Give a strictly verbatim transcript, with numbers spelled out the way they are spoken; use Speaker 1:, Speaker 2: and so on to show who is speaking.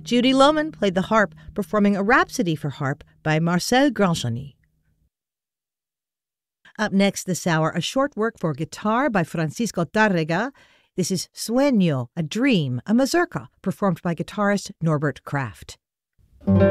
Speaker 1: Judy Lohman played the harp, performing a Rhapsody for harp by Marcel Grandjeanny. Up next this hour, a short work for guitar by Francisco Tárrega. This is Sueño, a Dream, a mazurka, performed by guitarist Norbert Kraft.